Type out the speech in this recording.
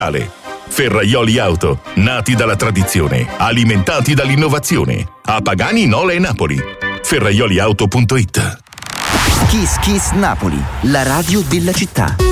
Ferraioli Auto, nati dalla tradizione, alimentati dall'innovazione. A Pagani, Nola e Napoli. Ferraioliauto.it. Kiss Kiss Napoli, la radio della città.